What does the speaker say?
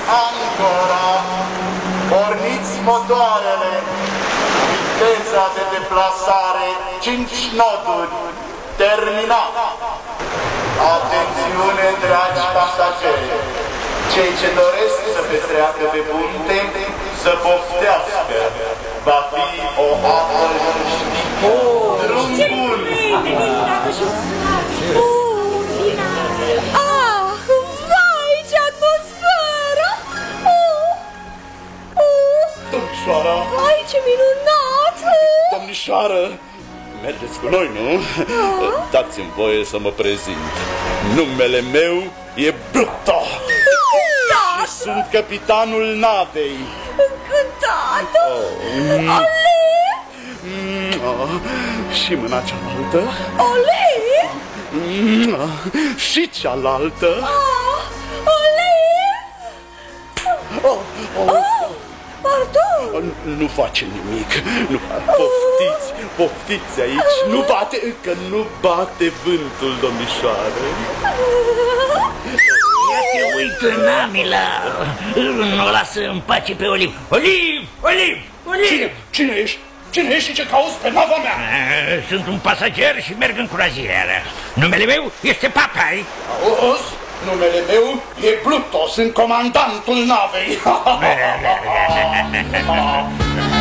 ancora. Porniți motoarele. Viteza de deplasare 5 noduri. Terminat. Atențiune, dragi pasageri. Cei ce doresc să petreacă pe punte, să poftească. Va fi o apă liniștită. Drum bun! Ah, vai, ce atmosferă! Domnișoara! Vai, ce minunat! Domnișoară! Mergeți cu noi, nu? Dați-mi voie să mă prezint. Numele meu e Bruto. Și sunt capitanul navei. Încântată! Ole! Și mâna cealaltă. Ole! Și cealaltă. Ole! Pardon! Nu face nimic. Nu. Poftiți aici. Nu bate, încă nu bate vântul, domnișoară. Ia te uită, Namila. Nu o lasă în pace pe Oliv. Oliv! Cine ești? Cine ești și ce cauți pe nava mea? Sunt un pasager și merg în croazieră. Numele meu este Papai. Auzi? Numele meu e Pluto, sunt comandantul navei.